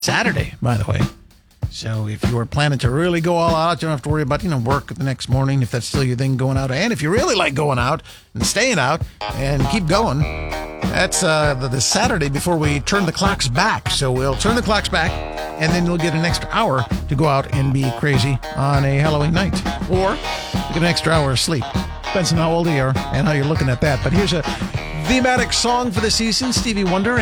Saturday, by the way. So if you are planning to really go all out, you don't have to worry about, work the next morning if that's still your thing going out. And if you really like going out and staying out and keep going, that's the Saturday before we turn the clocks back. So we'll turn the clocks back, and then you'll get an extra hour to go out and be crazy on a Halloween night. Or you get an extra hour of sleep. Depends on how old you are and how you're looking at that. But here's a thematic song for the season, Stevie Wonder.